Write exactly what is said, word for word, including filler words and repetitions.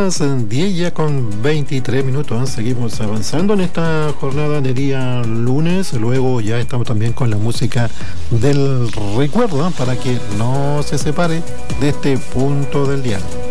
las diez ya con veintitrés minutos. Seguimos avanzando en esta jornada de día lunes. Luego ya estamos también con la música del recuerdo, ¿eh? Para que no se separe de este punto del dial.